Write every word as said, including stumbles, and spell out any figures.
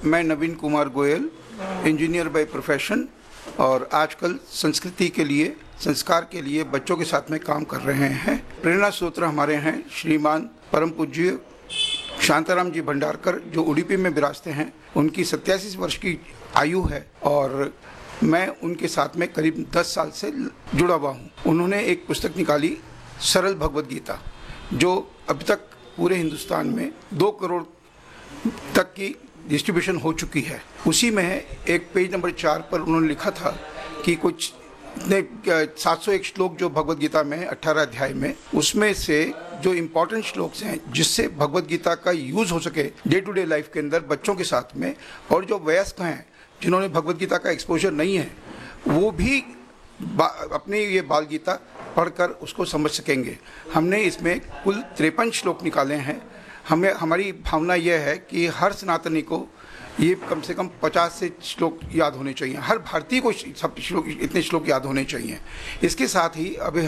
मैं नवीन Kumar Goyal, engineer by profession, और आजकल संस्कृति के लिए, संस्कार के लिए बच्चों के साथ में काम कर रहे हैं। प्रेरणा स्रोत हमारे हैं श्रीमान परम पूज्य शांताराम जी भंडारकर, जो उडुपी में विराजते हैं। उनकी सत्तासी वर्ष की आयु है और मैं उनके साथ में करीब दस साल से जुड़ा हुआ हूँ। उन्होंने एक पुस्तक निकाली, सरल भगवद गीता, जो अभी तक पूरे हिंदुस्तान में दो करोड़ तक की डिस्ट्रीब्यूशन हो चुकी है। उसी में एक पेज नंबर चार पर उन्होंने लिखा था कि कुछ इतने सात सौ एक श्लोक जो भगवद गीता में अठारह अध्याय में, उसमें से जो इम्पोर्टेंट श्लोक्स हैं जिससे भगवद गीता का यूज़ हो सके डे टू डे लाइफ के अंदर बच्चों के साथ में, और जो वयस्क हैं जिन्होंने भगवद गीता का एक्सपोजर नहीं है, वो भी अपनी ये बाल गीता पढ़कर उसको समझ सकेंगे। हमने इसमें कुल तिरपन श्लोक निकाले हैं। हमें हमारी भावना यह है कि हर सनातनी को ये कम से कम पचास से श्लोक याद होने चाहिए, हर भारतीय को सब श्लोक, इतने श्लोक याद होने चाहिए। इसके साथ ही अभी